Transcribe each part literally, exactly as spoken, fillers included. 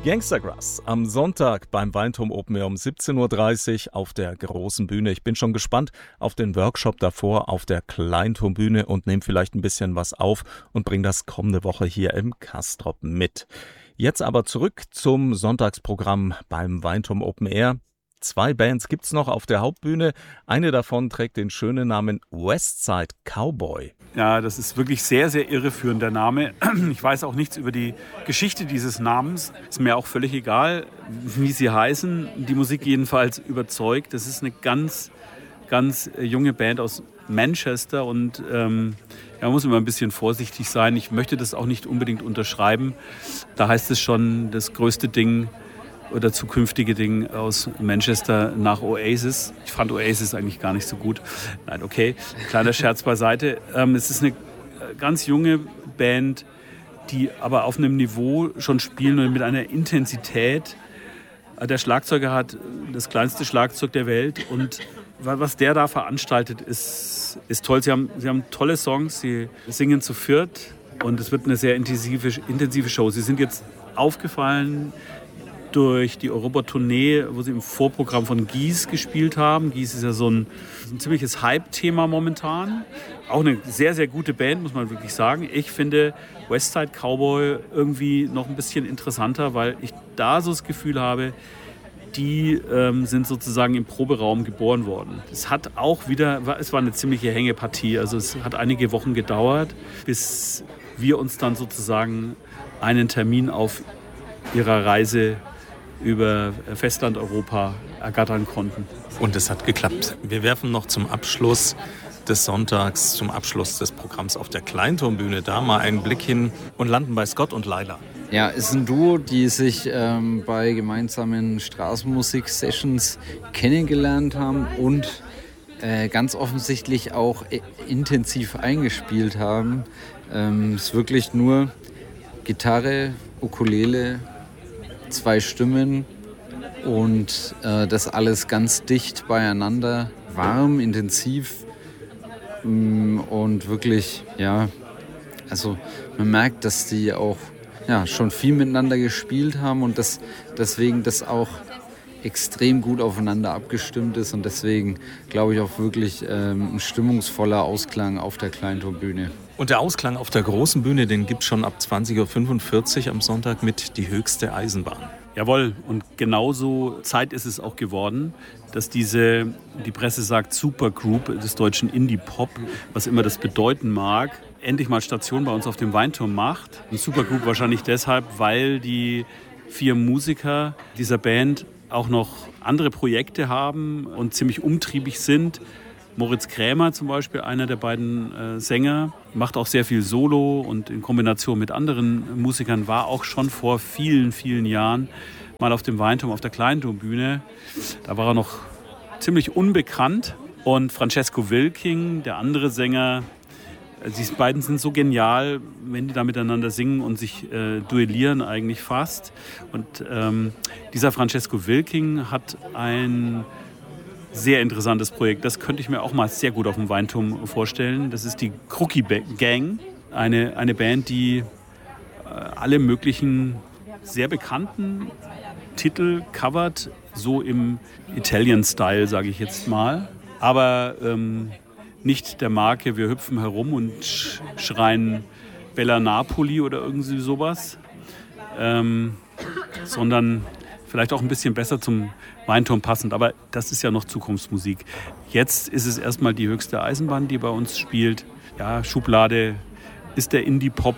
Gangstagrass am Sonntag beim Weinturm Open Air um siebzehn Uhr dreißig auf der großen Bühne. Ich bin schon gespannt auf den Workshop davor auf der Kleinturmbühne und nehme vielleicht ein bisschen was auf und bringe das kommende Woche hier im Castrop mit. Jetzt aber zurück zum Sonntagsprogramm beim Weinturm Open Air. Zwei Bands gibt's noch auf der Hauptbühne. Eine davon trägt den schönen Namen Westside Cowboy. Ja, das ist wirklich sehr, sehr irreführend, der Name. Ich weiß auch nichts über die Geschichte dieses Namens. Ist mir auch völlig egal, wie sie heißen. Die Musik jedenfalls überzeugt. Das ist eine ganz, ganz junge Band aus Manchester und ähm, ja, man muss immer ein bisschen vorsichtig sein. Ich möchte das auch nicht unbedingt unterschreiben. Da heißt es schon, das größte Ding oder zukünftige Ding aus Manchester nach Oasis. Ich fand Oasis eigentlich gar nicht so gut. Nein, okay, kleiner Scherz beiseite. Ähm, es ist eine ganz junge Band, die aber auf einem Niveau schon spielen und mit einer Intensität. Der Schlagzeuger hat das kleinste Schlagzeug der Welt und was der da veranstaltet, ist, ist toll. Sie haben, sie haben tolle Songs, sie singen zu viert und es wird eine sehr intensive, intensive Show. Sie sind jetzt aufgefallen durch die Europatournee, wo sie im Vorprogramm von Geese gespielt haben. Geese ist ja so ein, ein ziemliches Hype-Thema momentan. Auch eine sehr, sehr gute Band, muss man wirklich sagen. Ich finde Westside Cowboy irgendwie noch ein bisschen interessanter, weil ich da so das Gefühl habe, die ähm, sind sozusagen im Proberaum geboren worden. Es hat auch wieder, es war eine ziemliche Hängepartie. Also es hat einige Wochen gedauert, bis wir uns dann sozusagen einen Termin auf ihrer Reise über Festland-Europa ergattern konnten. Und es hat geklappt. Wir werfen noch zum Abschluss des Sonntags, zum Abschluss des Programms auf der Kleinturmbühne da mal einen Blick hin und landen bei Scott und Laila. Ja, es ist ein Duo, die sich ähm, bei gemeinsamen Straßenmusik-Sessions kennengelernt haben und äh, ganz offensichtlich auch äh, intensiv eingespielt haben. Ähm, es ist wirklich nur Gitarre, Ukulele, zwei Stimmen und äh, das alles ganz dicht beieinander, warm, intensiv mh, und wirklich, ja, also man merkt, dass die auch ja, schon viel miteinander gespielt haben und das, deswegen das auch extrem gut aufeinander abgestimmt ist und deswegen glaube ich auch wirklich ähm, ein stimmungsvoller Ausklang auf der Kleinturmbühne. Und der Ausklang auf der großen Bühne, den gibt es schon ab zwanzig Uhr fünfundvierzig am Sonntag mit Die höchste Eisenbahn. Jawohl, und genauso Zeit ist es auch geworden, dass diese, die Presse sagt, Supergroup des deutschen Indie-Pop, was immer das bedeuten mag, endlich mal Station bei uns auf dem Weinturm macht. Eine Supergroup wahrscheinlich deshalb, weil die vier Musiker dieser Band auch noch andere Projekte haben und ziemlich umtriebig sind. Moritz Krämer zum Beispiel, einer der beiden äh, Sänger, macht auch sehr viel Solo und in Kombination mit anderen Musikern, war auch schon vor vielen, vielen Jahren mal auf dem Weinturm, auf der Kleinturmbühne. Da war er noch ziemlich unbekannt. Und Francesco Wilking, der andere Sänger, die beiden sind so genial, wenn die da miteinander singen und sich äh, duellieren eigentlich fast. Und ähm, dieser Francesco Wilking hat ein sehr interessantes Projekt. Das könnte ich mir auch mal sehr gut auf dem Weinturm vorstellen. Das ist die Crookie Gang, eine, eine Band, die äh, alle möglichen sehr bekannten Titel covert, so im Italian-Style, sage ich jetzt mal. Aber ähm, nicht der Marke, wir hüpfen herum und sch- schreien Bella Napoli oder irgendwie sowas, ähm, sondern vielleicht auch ein bisschen besser zum Weinturm passend, aber das ist ja noch Zukunftsmusik. Jetzt ist es erstmal die höchste Eisenbahn, die bei uns spielt. Ja, Schublade ist der Indie-Pop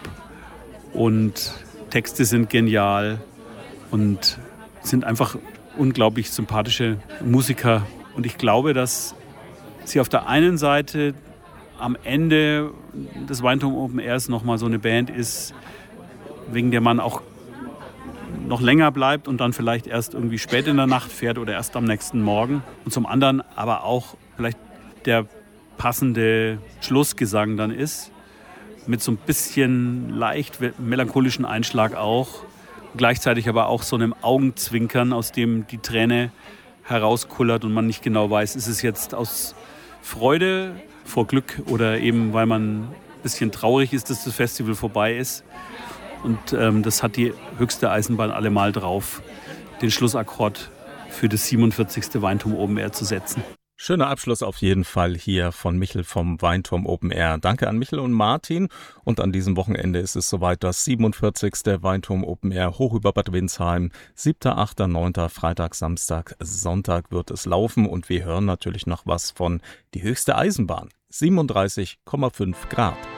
und Texte sind genial und sind einfach unglaublich sympathische Musiker. Und ich glaube, dass sie auf der einen Seite am Ende des Weinturm Open Airs nochmal so eine Band ist, wegen der man auch noch länger bleibt und dann vielleicht erst irgendwie spät in der Nacht fährt oder erst am nächsten Morgen. Und zum anderen aber auch vielleicht der passende Schlussgesang dann ist, mit so ein bisschen leicht melancholischen Einschlag auch, gleichzeitig aber auch so einem Augenzwinkern, aus dem die Träne herauskullert und man nicht genau weiß, ist es jetzt aus Freude vor Glück oder eben weil man ein bisschen traurig ist, dass das Festival vorbei ist. Und ähm, das hat die höchste Eisenbahn allemal drauf, den Schlussakkord für das siebenundvierzigste Weinturm Open Air zu setzen. Schöner Abschluss auf jeden Fall hier von Michel vom Weinturm Open Air. Danke an Michel und Martin. Und an diesem Wochenende ist es soweit das siebenundvierzigste Weinturm Open Air hoch über Bad Windsheim. siebter, achter, neunter Freitag, Samstag, Sonntag wird es laufen. Und wir hören natürlich noch was von die höchste Eisenbahn. siebenunddreißig Komma fünf Grad.